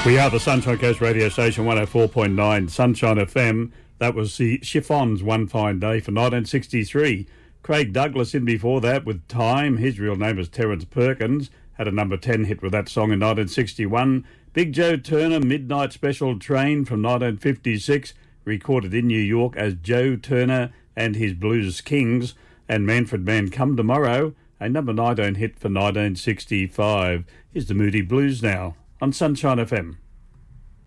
We are the Sunshine Coast radio station 104.9 Sunshine FM. That was the Chiffons One Fine Day for 1963. Craig Douglas in before that with Time. His real name was Terence Perkins. Had a number 10 hit with that song in 1961. Big Joe Turner, Midnight Special Train from 1956. Recorded in New York as Joe Turner and his Blues Kings. And Manfred Mann Come Tomorrow, a number 19 hit for 1965. Here's the Moody Blues now on Sunshine FM.